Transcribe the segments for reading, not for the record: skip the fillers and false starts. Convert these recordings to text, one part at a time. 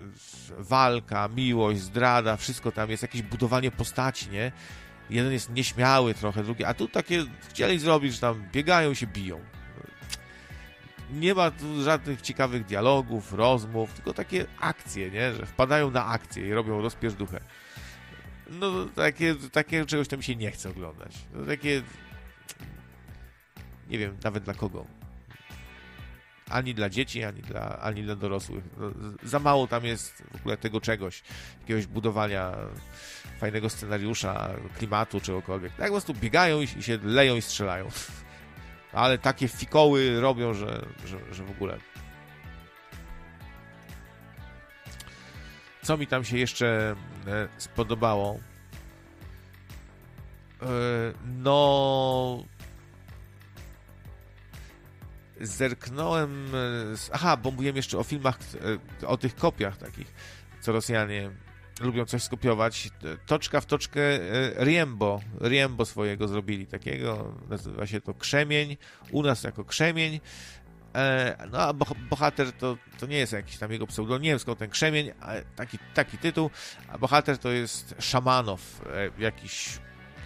walka, miłość, zdrada, wszystko tam jest, jakieś budowanie postaci, nie? Jeden jest nieśmiały trochę, drugi, a tu takie chcieli zrobić, że tam biegają się biją. Nie ma tu żadnych ciekawych dialogów, rozmów, tylko takie akcje, nie? Że wpadają na akcje i robią rozpierduchę. No takie czegoś tam mi się nie chce oglądać. No, takie nie wiem nawet dla kogo. Ani dla dzieci, ani dla dorosłych. No, za mało tam jest w ogóle tego czegoś. Jakiegoś budowania fajnego scenariusza, klimatu, czegokolwiek. Tak po prostu biegają i się leją i strzelają. Ale takie fikoły robią, że w ogóle. Co mi tam się jeszcze spodobało? No... Zerknąłem... bo mówiłem jeszcze o filmach, o tych kopiach takich, co Rosjanie lubią coś skopiować. Toczka w toczkę Riembo swojego zrobili takiego. Nazywa się to Krzemień. U nas jako Krzemień. No a bohater to nie jest jakiś tam jego pseudonim, nie wiem skąd ten Krzemień, ale taki tytuł, a bohater to jest Szamanow, jakiś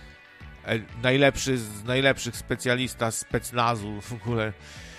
najlepszy z najlepszych specjalista specnazu w ogóle.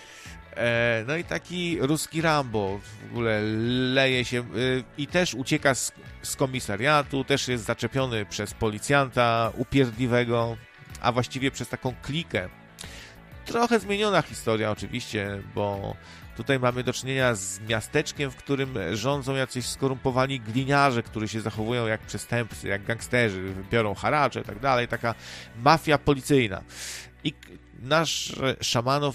No i taki ruski Rambo w ogóle leje się i też ucieka z komisariatu, też jest zaczepiony przez policjanta upierdliwego, a właściwie przez taką klikę. Trochę zmieniona historia oczywiście, bo tutaj mamy do czynienia z miasteczkiem, w którym rządzą jacyś skorumpowani gliniarze, którzy się zachowują jak przestępcy, jak gangsterzy, biorą haracze i tak dalej, taka mafia policyjna. I nasz Szamanow,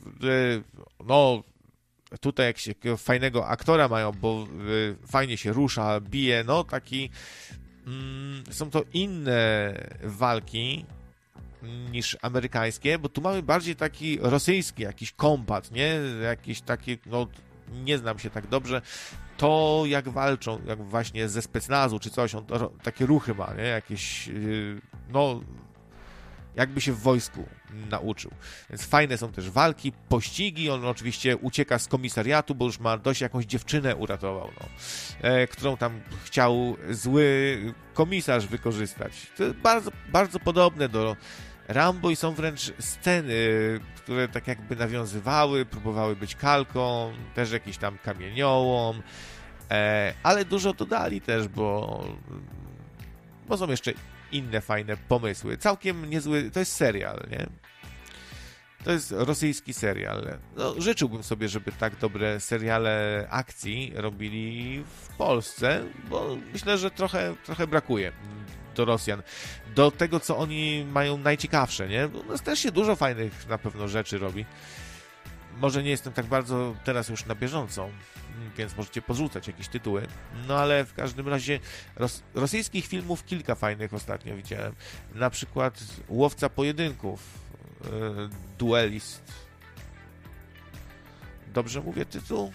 no tutaj jakiego fajnego aktora mają, bo fajnie się rusza, bije, no taki są to inne walki niż amerykańskie, bo tu mamy bardziej taki rosyjski, jakiś kombat, nie? Jakiś taki, no nie znam się tak dobrze, to jak walczą, jak właśnie ze specnazu czy coś, on takie ruchy ma, nie? Jakieś, no jakby się w wojsku nauczył. Więc fajne są też walki, pościgi, on oczywiście ucieka z komisariatu, bo już ma dość jakąś dziewczynę uratował, no, którą tam chciał zły komisarz wykorzystać. To jest bardzo, bardzo podobne do Rambo i są wręcz sceny, które tak jakby nawiązywały, próbowały być kalką, też jakiś tam kamieniołom, ale dużo dodali też, bo są jeszcze inne fajne pomysły. Całkiem niezły, to jest serial, nie? To jest rosyjski serial. No, życzyłbym sobie, żeby tak dobre seriale akcji robili w Polsce, bo myślę, że trochę brakuje do Rosjan. Do tego, co oni mają najciekawsze, nie? U nas też się dużo fajnych na pewno rzeczy robi. Może nie jestem tak bardzo teraz już na bieżąco, więc możecie porzucać jakieś tytuły. No ale w każdym razie rosyjskich filmów kilka fajnych ostatnio widziałem. Na przykład Łowca pojedynków, Duelist. Dobrze mówię tytuł?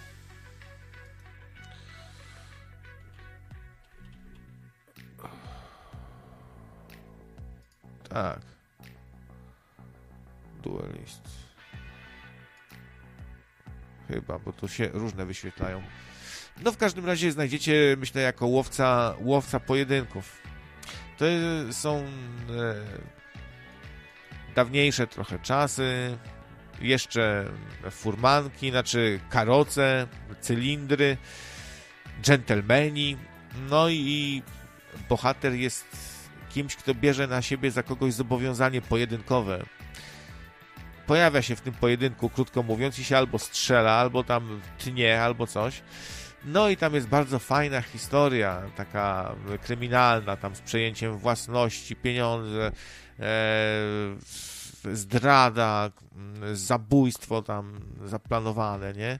Tak. Duelist. Chyba, bo to się różne wyświetlają. No w każdym razie znajdziecie, myślę, jako łowca pojedynków. To są dawniejsze trochę czasy, jeszcze furmanki, znaczy karoce, cylindry, dżentelmeni, no i bohater jest kimś, kto bierze na siebie za kogoś zobowiązanie pojedynkowe. Pojawia się w tym pojedynku, krótko mówiąc, i się albo strzela, albo tam tnie, albo coś. No i tam jest bardzo fajna historia, taka kryminalna, tam z przejęciem własności, pieniądze, zdrada, zabójstwo tam zaplanowane, nie?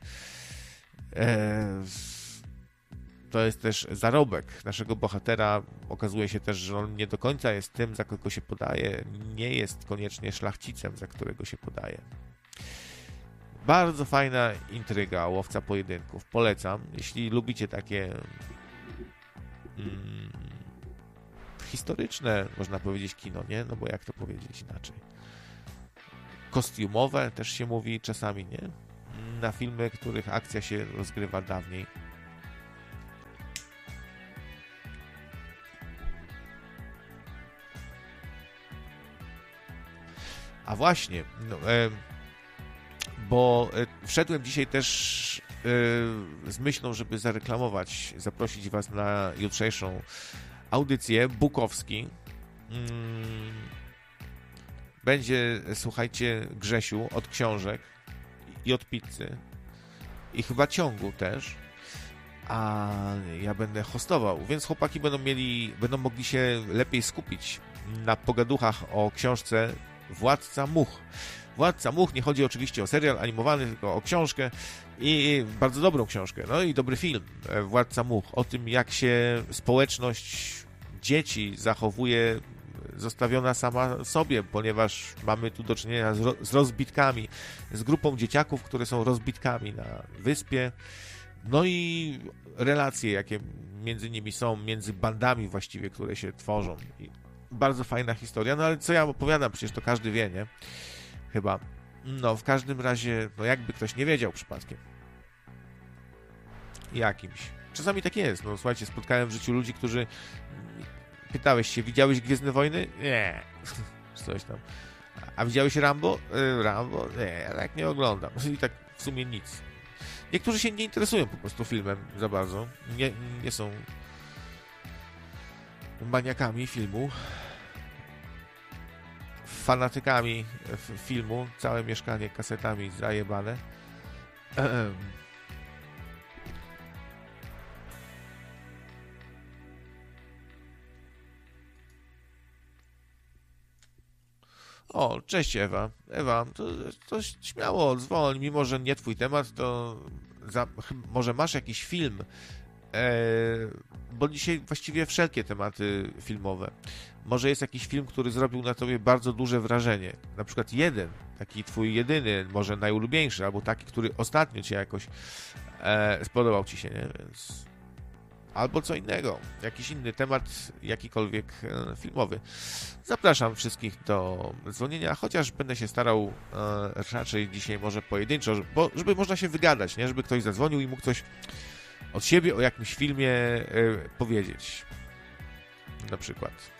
To jest też zarobek naszego bohatera. Okazuje się też, że on nie do końca jest tym, za kogo się podaje. Nie jest koniecznie szlachcicem, za którego się podaje. Bardzo fajna intryga, Łowca pojedynków. Polecam. Jeśli lubicie takie historyczne, można powiedzieć, kino, nie? No bo jak to powiedzieć inaczej? Kostiumowe też się mówi czasami, nie? Na filmy, których akcja się rozgrywa dawniej. A właśnie, no, bo wszedłem dzisiaj też z myślą, żeby zareklamować, zaprosić Was na jutrzejszą audycję Bukowski. Będzie, słuchajcie, Grzesiu od książek i od pizzy i chyba ciągu też, a ja będę hostował, więc chłopaki będą mogli się lepiej skupić na pogaduchach o książce Władca Much. Władca Much, nie chodzi oczywiście o serial animowany, tylko o książkę i bardzo dobrą książkę, no i dobry film Władca Much, o tym, jak się społeczność dzieci zachowuje zostawiona sama sobie, ponieważ mamy tu do czynienia z rozbitkami, z grupą dzieciaków, które są rozbitkami na wyspie, no i relacje, jakie między nimi są, między bandami właściwie, które się tworzą. I bardzo fajna historia, no ale co ja opowiadam, przecież to każdy wie, nie? Chyba. No, w każdym razie, no jakby ktoś nie wiedział przypadkiem. Jakimś. Czasami tak jest, no słuchajcie, spotkałem w życiu ludzi, którzy pytałeś się, widziałeś Gwiezdne Wojny? Nie. Coś tam. A widziałeś Rambo? Rambo? Nie, ja tak nie oglądam. I tak w sumie nic. Niektórzy się nie interesują po prostu filmem za bardzo. Nie są maniakami filmu. Fanatykami filmu. Całe mieszkanie kasetami zajebane. O, cześć Ewa. Ewa, to śmiało dzwoń, mimo że nie twój temat, to może masz jakiś film, bo dzisiaj właściwie wszelkie tematy filmowe. Może jest jakiś film, który zrobił na tobie bardzo duże wrażenie. Na przykład jeden, taki twój jedyny, może najulubieńszy, albo taki, który ostatnio cię jakoś spodobał ci się, nie? Więc... Albo co innego, jakiś inny temat, jakikolwiek filmowy. Zapraszam wszystkich do dzwonienia, chociaż będę się starał raczej dzisiaj może pojedynczo, żeby można się wygadać, nie? Żeby ktoś zadzwonił i mógł coś od siebie o jakimś filmie powiedzieć. Na przykład.